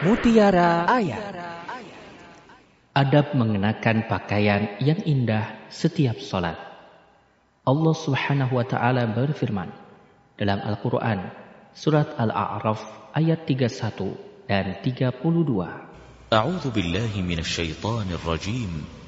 Mutiara Ayat. Adab mengenakan pakaian yang indah setiap salat. Allah Subhanahu wa taala berfirman dalam Al-Qur'an surat Al-A'raf ayat 31 dan 32. A'udzu billahi minasy syaithanir rajim.